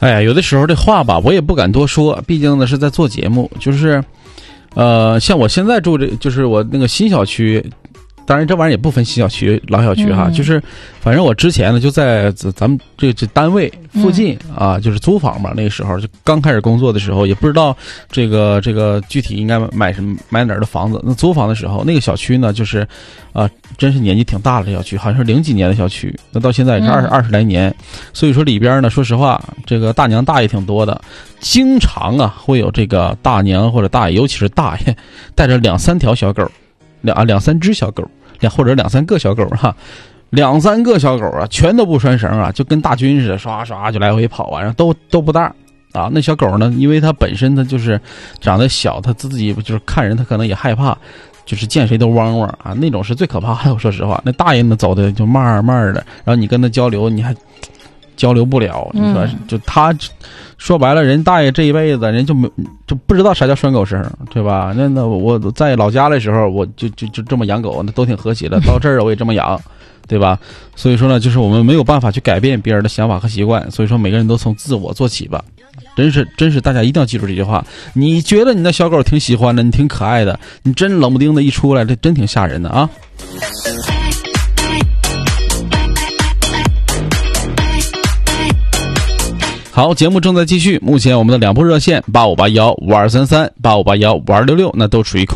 哎呀，有的时候这话吧，我也不敢多说，毕竟呢是在做节目，就是，像我现在住这，就是我那个新小区。当然，这玩意儿也不分新小区、老小区哈，就是反正我之前呢就在咱们这单位附近啊，就是租房嘛。那个时候就刚开始工作的时候，也不知道这个具体应该买哪儿的房子。那租房的时候，那个小区呢，就是真是年纪挺大了，这小区好像是00几年的小区，那到现在也是二十来年。所以说里边呢，说实话，这个大娘大爷挺多的，经常啊会有这个大娘或者大爷，尤其是大爷带着2-3条小狗。两三只小狗，或者2-3个小狗哈，2-3个小狗啊，全都不拴绳啊，就跟大军似的，刷刷就来回跑啊，然后都不大啊。那小狗呢，因为它本身它就是长得小，它自己就是看人，它可能也害怕，就是见谁都汪汪啊，那种是最可怕的。我说实话，那大爷呢走的就慢慢的，然后你跟他交流，你还交流不了，你说就他说白了，人大爷这一辈子人就不知道啥叫拴狗绳，对吧？那我在老家的时候，我就这么养狗，那都挺和谐的。到这儿我也这么养，对吧？所以说呢，就是我们没有办法去改变别人的想法和习惯，所以说每个人都从自我做起吧。真是，大家一定要记住这句话。你觉得你的小狗挺喜欢的，你挺可爱的，你真冷不丁的一出来，这真挺吓人的啊！好，节目正在继续。目前我们的2部热线85815233、85815266，那都处于空。